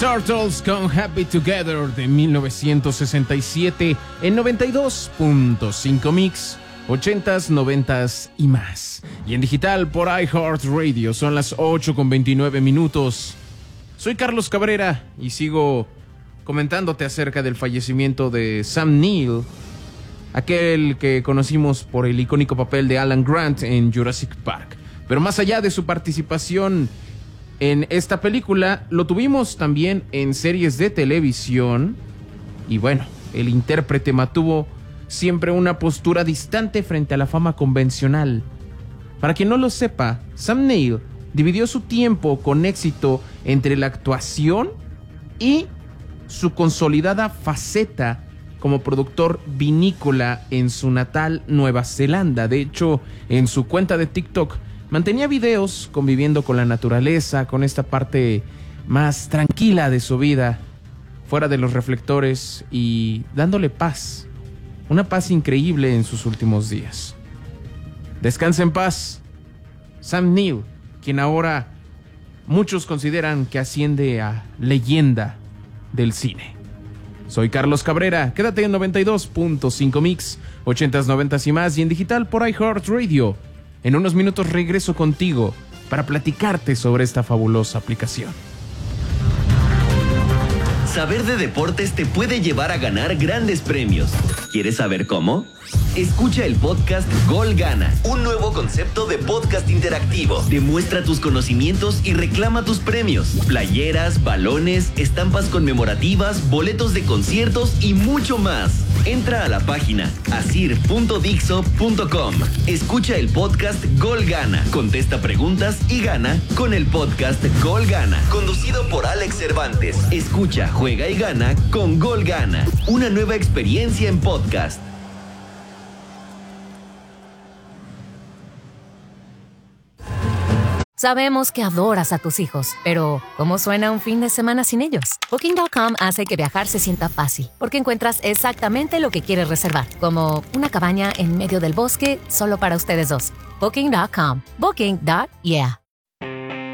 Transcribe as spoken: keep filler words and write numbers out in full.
Turtles con Happy Together de mil novecientos sesenta y siete en noventa y dos punto cinco Mix, ochentas, noventas y más. Y en digital por iHeartRadio. Son las ocho con veintinueve minutos. Soy Carlos Cabrera y sigo comentándote acerca del fallecimiento de Sam Neill, aquel que conocimos por el icónico papel de Alan Grant en Jurassic Park. Pero más allá de su participación en esta película, lo tuvimos también en series de televisión. Y bueno, el intérprete mantuvo siempre una postura distante frente a la fama convencional. Para quien no lo sepa, Sam Neill dividió su tiempo con éxito entre la actuación y su consolidada faceta como productor vinícola en su natal Nueva Zelanda. De hecho, en su cuenta de TikTok mantenía videos conviviendo con la naturaleza, con esta parte más tranquila de su vida, fuera de los reflectores y dándole paz, una paz increíble en sus últimos días. Descansa en paz, Sam Neill, quien ahora muchos consideran que asciende a leyenda del cine. Soy Carlos Cabrera, quédate en noventa y dos punto cinco Mix, ochentas, noventas y más, y en digital por iHeartRadio. En unos minutos regreso contigo para platicarte sobre esta fabulosa aplicación. Saber de deportes te puede llevar a ganar grandes premios. ¿Quieres saber cómo? Escucha el podcast Gol Gana, un nuevo concepto de podcast interactivo. Demuestra tus conocimientos y reclama tus premios. Playeras, balones, estampas conmemorativas, boletos de conciertos y mucho más. Entra a la página asir punto dixo punto com. Escucha el podcast Gol Gana, contesta preguntas y gana con el podcast Gol Gana, conducido por Alex Cervantes. Escucha, juega y gana con Gol Gana, una nueva experiencia en podcast. Sabemos que adoras a tus hijos, pero ¿cómo suena un fin de semana sin ellos? Booking punto com hace que viajar se sienta fácil, porque encuentras exactamente lo que quieres reservar, como una cabaña en medio del bosque solo para ustedes dos. Booking punto com. Booking. Yeah.